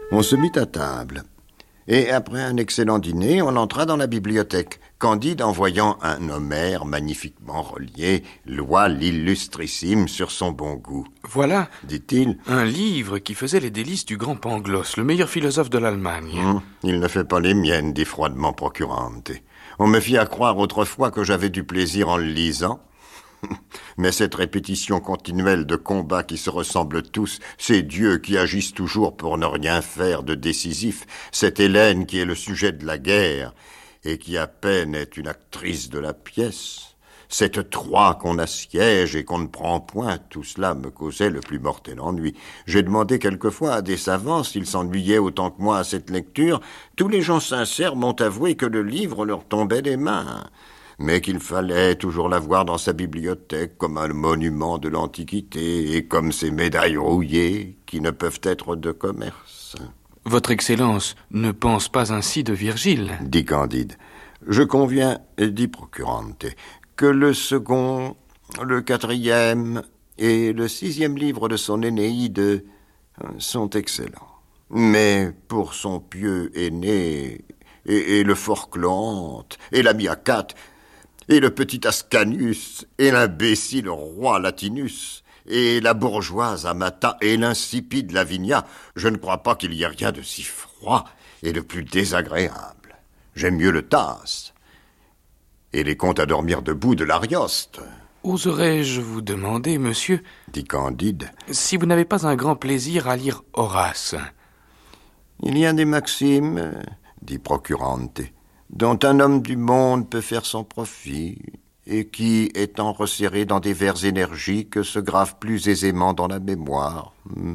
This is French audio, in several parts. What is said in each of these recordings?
On se mit à table. Et après un excellent dîner, on entra dans la bibliothèque. Candide, en voyant un Homère magnifiquement relié, loua l'illustrissime sur son bon goût. « Voilà, dit-il, un livre qui faisait les délices du grand Pangloss, le meilleur philosophe de l'Allemagne. » Il ne fait pas les miennes, dit froidement Procurante. On me fit à croire autrefois que j'avais du plaisir en le lisant. Mais cette répétition continuelle de combats qui se ressemblent tous, ces dieux qui agissent toujours pour ne rien faire de décisif, cette Hélène qui est le sujet de la guerre et qui à peine est une actrice de la pièce, cette Troie qu'on assiège et qu'on ne prend point, tout cela me causait le plus mortel ennui. J'ai demandé quelquefois à des savants s'ils s'ennuyaient autant que moi à cette lecture. Tous les gens sincères m'ont avoué que le livre leur tombait des mains, mais qu'il fallait toujours l'avoir dans sa bibliothèque comme un monument de l'Antiquité et comme ces médailles rouillées qui ne peuvent être de commerce. « Votre Excellence ne pense pas ainsi de Virgile, » dit Candide. « Je conviens, dit Procurante, que le second, le 4e et le 6e livre de son Énéide sont excellents. Mais pour son pieux aîné et le fort Cloante et l'ami Acate et le petit Ascanius et l'imbécile roi Latinus et la bourgeoise Amata et l'insipide Lavinia, je ne crois pas qu'il y ait rien de si froid et de plus désagréable. J'aime mieux le Tasse et les contes à dormir debout de l'Arioste. » « Oserais-je vous demander, monsieur, dit Candide, si vous n'avez pas un grand plaisir à lire Horace ?»« Il y a des maximes, dit Procurante, dont un homme du monde peut faire son profit, et qui, étant resserrés dans des vers énergiques, se gravent plus aisément dans la mémoire.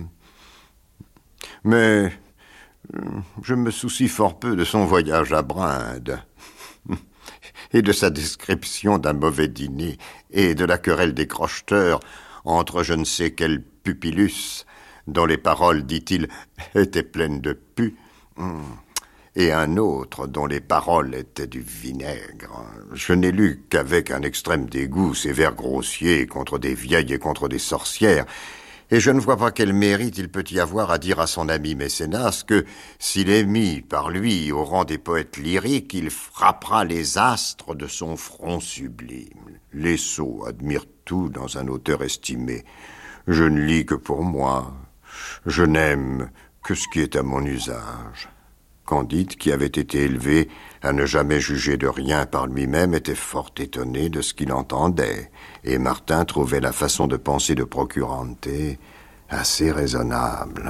Mais je me soucie fort peu de son voyage à Brinde, et de sa description d'un mauvais dîner, et de la querelle des crocheteurs entre je ne sais quel pupillus, dont les paroles, dit-il, étaient pleines de pus, et un autre dont les paroles étaient du vinaigre. Je n'ai lu qu'avec un extrême dégoût ces vers grossiers contre des vieilles et contre des sorcières, et je ne vois pas quel mérite il peut y avoir à dire à son ami Mécénas que, s'il est mis par lui au rang des poètes lyriques, il frappera les astres de son front sublime. Les sots admirent tout dans un auteur estimé. Je ne lis que pour moi. Je n'aime que ce qui est à mon usage. » Candide, qui avait été élevé à ne jamais juger de rien par lui-même, était fort étonné de ce qu'il entendait, et Martin trouvait la façon de penser de Procurante assez raisonnable.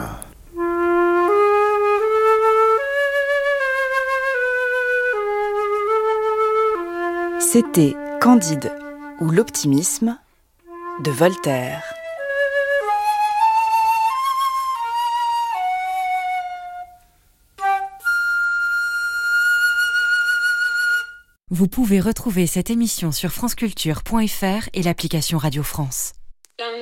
C'était Candide ou l'optimisme de Voltaire. Vous pouvez retrouver cette émission sur franceculture.fr et l'application Radio France.